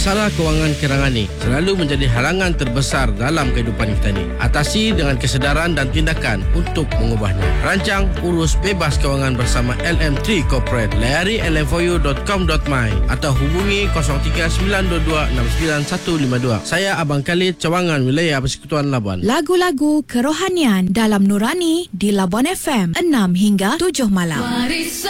masalah kewangan Kirangani selalu menjadi halangan terbesar dalam kehidupan kita ni. Atasi dengan kesedaran dan tindakan untuk mengubahnya. Rancang, urus bebas kewangan bersama LM3 Corporate. Layari lm4u.com.my atau hubungi 03-922-69152. Saya Abang Khalid, Cawangan Wilayah Persekutuan Labuan. Lagu-lagu kerohanian dalam Nurani di Labuan FM 6 hingga 7 malam.